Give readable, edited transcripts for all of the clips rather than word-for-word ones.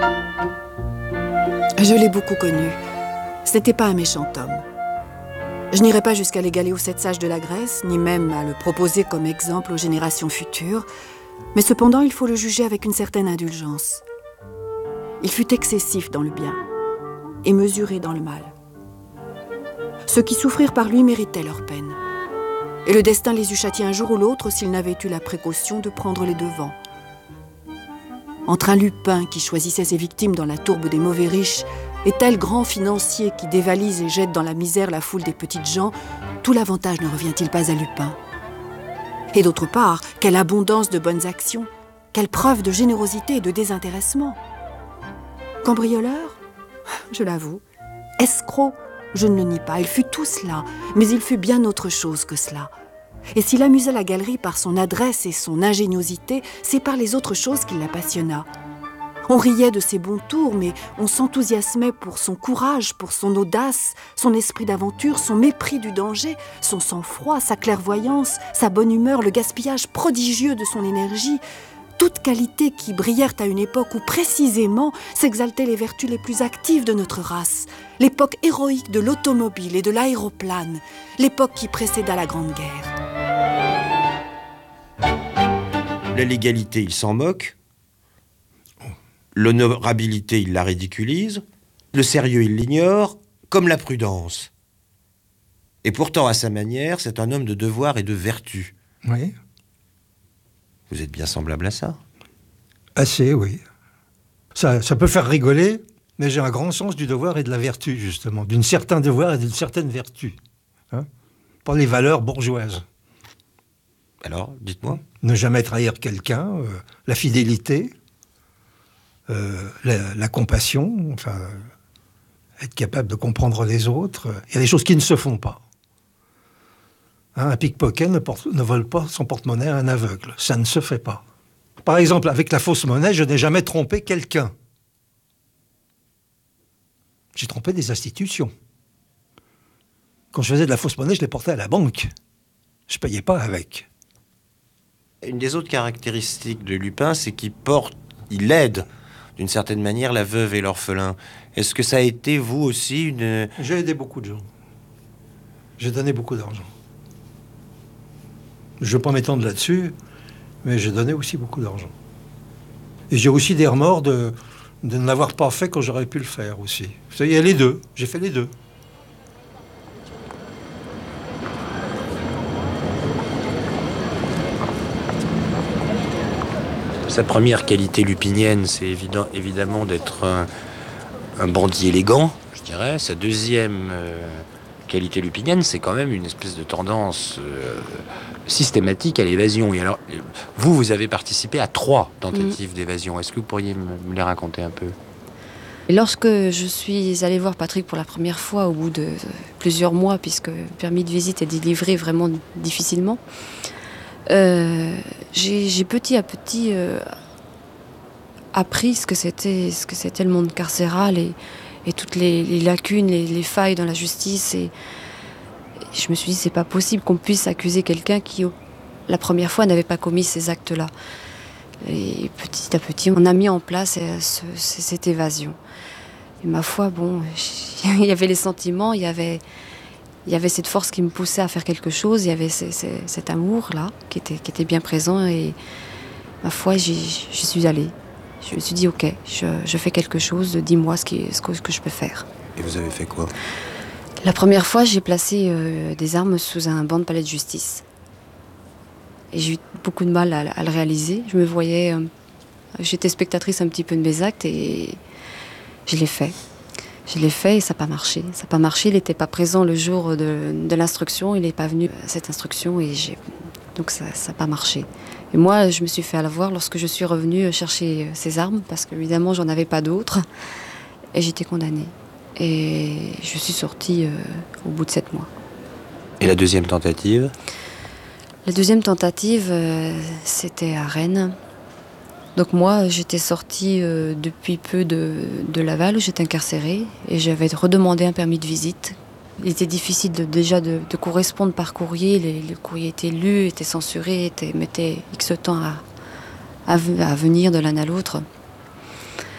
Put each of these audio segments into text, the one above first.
Je l'ai beaucoup connu. Ce n'était pas un méchant homme. Je n'irai pas jusqu'à l'égaler aux 7 sages de la Grèce, ni même à le proposer comme exemple aux générations futures, mais cependant il faut le juger avec une certaine indulgence. Il fut excessif dans le bien et mesuré dans le mal. Ceux qui souffrirent par lui méritaient leur peine, et le destin les eût châtiés un jour ou l'autre s'ils n'avaient eu la précaution de prendre les devants. Entre un Lupin qui choisissait ses victimes dans la tourbe des mauvais riches et tel grand financier qui dévalise et jette dans la misère la foule des petites gens, tout l'avantage ne revient-il pas à Lupin? Et d'autre part, quelle abondance de bonnes actions, quelle preuve de générosité et de désintéressement. Cambrioleur? Je l'avoue. Escroc? Je ne le nie pas, il fut tout cela, mais il fut bien autre chose que cela. Et s'il amusait la galerie par son adresse et son ingéniosité, c'est par les autres choses qui la passionna. On riait de ses bons tours, mais on s'enthousiasmait pour son courage, pour son audace, son esprit d'aventure, son mépris du danger, son sang-froid, sa clairvoyance, sa bonne humeur, le gaspillage prodigieux de son énergie, toutes qualités qui brillèrent à une époque où précisément s'exaltaient les vertus les plus actives de notre race, l'époque héroïque de l'automobile et de l'aéroplane, l'époque qui précéda la Grande Guerre. La légalité, il s'en moque. L'honorabilité, il la ridiculise. Le sérieux, il l'ignore, comme la prudence. Et pourtant, à sa manière, c'est un homme de devoir et de vertu. Oui. Vous êtes bien semblable à ça. Assez, oui. Ça peut faire rigoler, mais j'ai un grand sens du devoir et de la vertu, justement. D'un certain devoir et d'une certaine vertu. Hein? Pas les valeurs bourgeoises. Alors, dites-moi. Ne jamais trahir quelqu'un, la fidélité, la compassion, enfin, être capable de comprendre les autres. Il y a des choses qui ne se font pas. Hein, un pickpocket ne vole pas son porte-monnaie à un aveugle. Ça ne se fait pas. Par exemple, avec la fausse monnaie, je n'ai jamais trompé quelqu'un. J'ai trompé des institutions. Quand je faisais de la fausse monnaie, je les portais à la banque. Je ne payais pas avec. Une des autres caractéristiques de Lupin, c'est il aide d'une certaine manière la veuve et l'orphelin. Est-ce que ça a été, vous aussi, une... J'ai aidé beaucoup de gens. J'ai donné beaucoup d'argent. Je ne veux pas m'étendre là-dessus, mais j'ai donné aussi beaucoup d'argent. Et j'ai aussi des remords de ne l'avoir pas fait quand j'aurais pu le faire aussi. Vous savez, il y a les deux. J'ai fait les deux. Sa première qualité lupinienne, c'est évidemment d'être un bandit élégant, je dirais. Sa deuxième qualité lupinienne, c'est quand même une espèce de tendance systématique à l'évasion. Et alors, vous avez participé à 3 tentatives d'évasion. Est-ce que vous pourriez me les raconter un peu ? Et lorsque je suis allée voir Patrick pour la première fois, au bout de plusieurs mois, puisque le permis de visite est délivré vraiment difficilement, j'ai petit à petit appris ce que c'était le monde carcéral et toutes les lacunes, les failles dans la justice. Et je me suis dit, c'est pas possible qu'on puisse accuser quelqu'un qui, la première fois, n'avait pas commis ces actes-là. Et petit à petit, on a mis en place cette évasion. Et ma foi, bon, il y avait les sentiments, il y avait cette force qui me poussait à faire quelque chose, il y avait cet amour-là qui était bien présent. Et ma foi, j'y suis allée. Je me suis dit, ok, je fais quelque chose, dis-moi ce que je peux faire. Et vous avez fait quoi ? La première fois, j'ai placé des armes sous un banc de palais de justice. Et j'ai eu beaucoup de mal à le réaliser. Je me voyais... j'étais spectatrice un petit peu de mes actes et je l'ai fait. Je l'ai fait et ça n'a pas marché. Ça n'a pas marché, il n'était pas présent le jour de l'instruction, il n'est pas venu à cette instruction et donc ça n'a pas marché. Et moi, je me suis fait avoir lorsque je suis revenue chercher ces armes, parce qu'évidemment, j'en avais pas d'autres, et j'étais condamnée. Et je suis sortie au bout de 7 mois. Et la deuxième tentative ? La deuxième tentative, c'était à Rennes. Donc moi, j'étais sortie depuis peu de Laval, où j'étais incarcérée, et j'avais redemandé un permis de visite. Il était difficile déjà de correspondre par courrier. Le courrier était lu, était censuré, mettait X temps à venir de l'un à l'autre.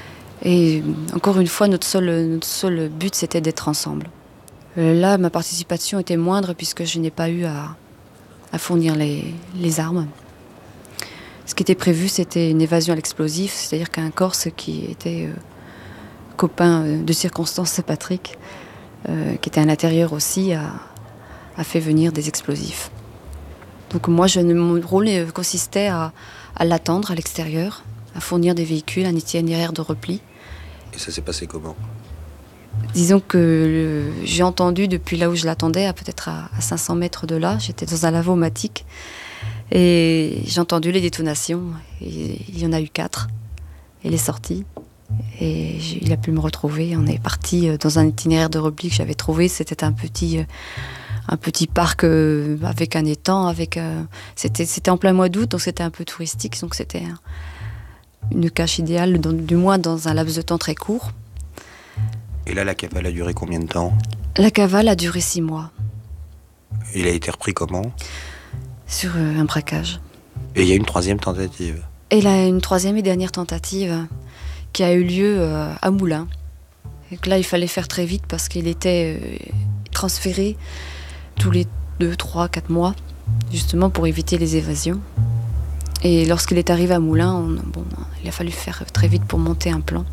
Et encore une fois, notre seul but, c'était d'être ensemble. Là, ma participation était moindre puisque je n'ai pas eu à fournir les armes. Ce qui était prévu, c'était une évasion à l'explosif, c'est-à-dire qu'un Corse qui était copain de circonstance de Patrick, qui était à l'intérieur aussi, a fait venir des explosifs. Donc moi, mon rôle consistait à l'attendre à l'extérieur, à fournir des véhicules, un itinéraire de repli. Et ça s'est passé comment ? Disons que j'ai entendu depuis là où je l'attendais, peut-être à 500 mètres de là, j'étais dans un lavomatique, et j'ai entendu les détonations, et il y en a eu 4. Il est sorti, et il a pu me retrouver. On est parti dans un itinéraire de repli que j'avais trouvé, c'était un petit parc avec un étang, c'était en plein mois d'août, donc c'était un peu touristique, donc c'était une cache idéale, du moins dans un laps de temps très court. Et là, la cavale a duré combien de temps ? La cavale a duré 6 mois. Il a été repris comment ? Sur un braquage. Et il y a une 3e tentative ? Et là, une 3e et dernière tentative qui a eu lieu à Moulins. Et que là, il fallait faire très vite parce qu'il était transféré tous les 2, 3, 4 mois, justement pour éviter les évasions. Et lorsqu'il est arrivé à Moulins, il a fallu faire très vite pour monter un plan.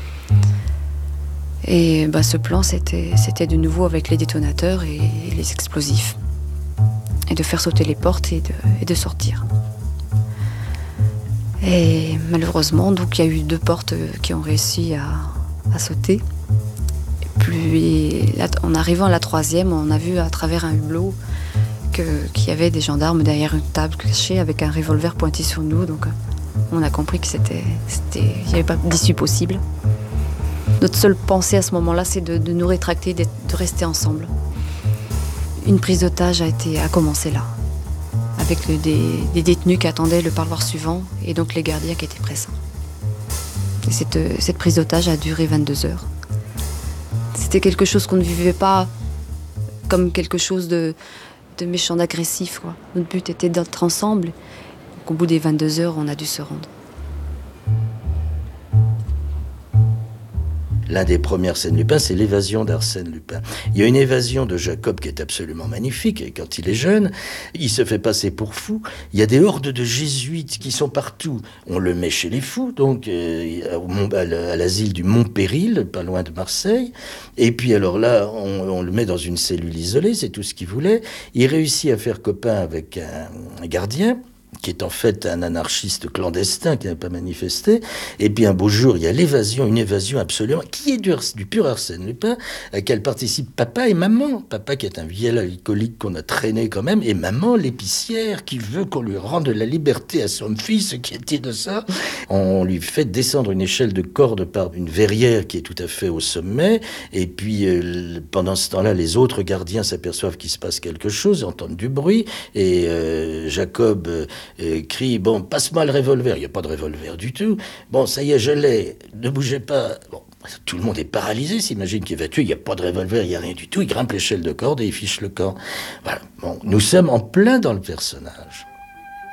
Et ce plan, c'était de nouveau avec les détonateurs et les explosifs. Et de faire sauter les portes et de sortir. Et malheureusement, donc, il y a eu 2 portes qui ont réussi à sauter. Et puis, en arrivant à la 3e, on a vu à travers un hublot qu'il y avait des gendarmes derrière une table cachée avec un revolver pointé sur nous. Donc, on a compris qu'il n'y avait pas d'issue possible. Notre seule pensée à ce moment-là, c'est de nous rétracter, de rester ensemble. Une prise d'otage a commencé là, avec des détenus qui attendaient le parloir suivant et donc les gardiens qui étaient présents. Et cette prise d'otage a duré 22 heures. C'était quelque chose qu'on ne vivait pas comme quelque chose de méchant, d'agressif, quoi. Notre but était d'être ensemble. Donc, au bout des 22 heures, on a dû se rendre. L'un des premières scènes Lupin, c'est l'évasion d'Arsène Lupin. Il y a une évasion de Jacob qui est absolument magnifique, et quand il est jeune, il se fait passer pour fou. Il y a des hordes de jésuites qui sont partout. On le met chez les fous, donc à l'asile du Mont-Péril, pas loin de Marseille. Et puis alors là, on le met dans une cellule isolée, c'est tout ce qu'il voulait. Il réussit à faire copain avec un gardien, qui est en fait un anarchiste clandestin qui n'a pas manifesté. Et puis un beau jour, il y a une évasion absolument, qui est du pur Arsène Lupin, à laquelle participent papa et maman. Papa qui est un vieil alcoolique qu'on a traîné quand même, et maman l'épicière qui veut qu'on lui rende la liberté à son fils, qui est innocent. On lui fait descendre une échelle de corde par une verrière qui est tout à fait au sommet, et puis pendant ce temps-là, les autres gardiens s'aperçoivent qu'il se passe quelque chose, entendent du bruit, et Jacob crie, bon, passe-moi le revolver. Il n'y a pas de revolver du tout. Bon, ça y est, je l'ai. Ne bougez pas. Bon, tout le monde est paralysé, s'imagine qu'il va tuer. Il n'y a pas de revolver, il n'y a rien du tout. Il grimpe l'échelle de corde et il fiche le camp. Voilà. Bon, nous sommes en plein dans le personnage.